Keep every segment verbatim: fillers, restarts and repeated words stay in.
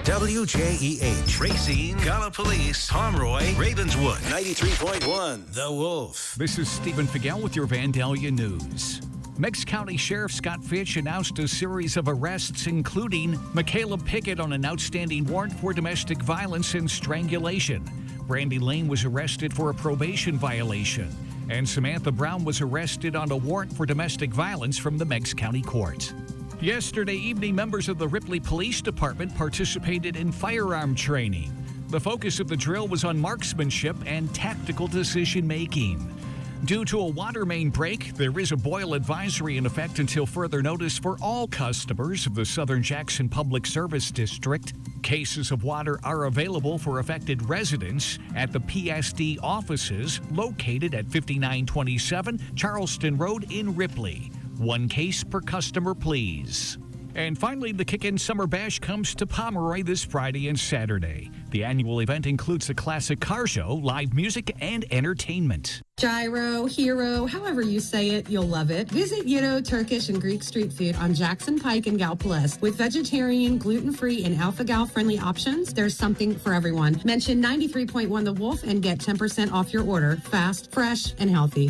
W J E H. Racine, Gallipolis, Pomeroy, Ravenswood. ninety-three point one, The Wolf. This is Stephen Figel with your Vandalia News. Meigs County Sheriff Scott Fitch announced a series of arrests, including Michaela Pickett on an outstanding warrant for domestic violence and strangulation. Brandy Lane was arrested for a probation violation. And Samantha Brown was arrested on a warrant for domestic violence from the Meigs County Court. Yesterday evening, members of the Ripley Police Department participated in firearm training. The focus of the drill was on marksmanship and tactical decision-making. Due to a water main break, there is a boil advisory in effect until further notice for all customers of the Southern Jackson Public Service District. Cases of water are available for affected residents at the P S D offices located at fifty-nine twenty-seven Charleston Road in Ripley. One case per customer, please. And finally, the Kick-In Summer Bash comes to Pomeroy this Friday and Saturday. The annual event includes a classic car show, live music, and entertainment. Gyro, Hero, however you say it, you'll love it. Visit Gyro Turkish and Greek Street Food on Jackson Pike and Gallipolis. With vegetarian, gluten-free, and alpha-gal-friendly options, there's something for everyone. Mention ninety-three point one The Wolf and get ten percent off your order. Fast, fresh, and healthy.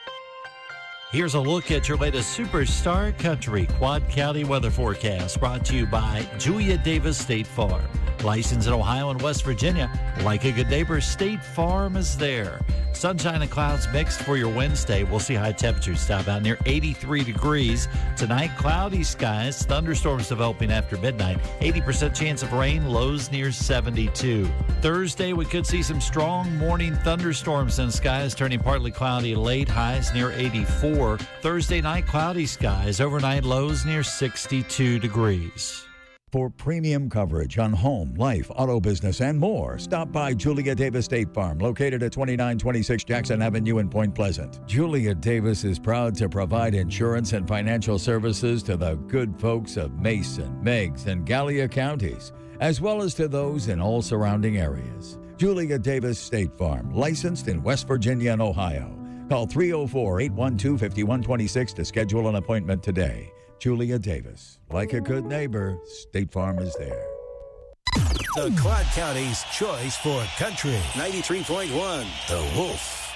Here's a look at your latest Superstar Country Quad County weather forecast, brought to you by Julia Davis State Farm. Licensed in Ohio and West Virginia. Like a good neighbor, State Farm is there. Sunshine and clouds mixed for your Wednesday. We'll see high temperatures top out near eighty-three degrees. Tonight, cloudy skies. Thunderstorms developing after midnight. eighty percent chance of rain. Lows near seventy-two. Thursday, we could see some strong morning thunderstorms and skies turning partly cloudy late. Highs near eighty-four. Thursday night, cloudy skies. Overnight lows near sixty-two degrees. For premium coverage on home, life, auto business, and more, stop by Julia Davis State Farm, located at twenty-nine twenty-six Jackson Avenue in Point Pleasant. Julia Davis is proud to provide insurance and financial services to the good folks of Mason, Meigs, and Gallia counties, as well as to those in all surrounding areas. Julia Davis State Farm, licensed in West Virginia and Ohio. Call three oh four, eight one two, five one two six to schedule an appointment today. Julia Davis. Like a good neighbor, State Farm is there. The Quad County's choice for country. ninety-three point one, The Wolf.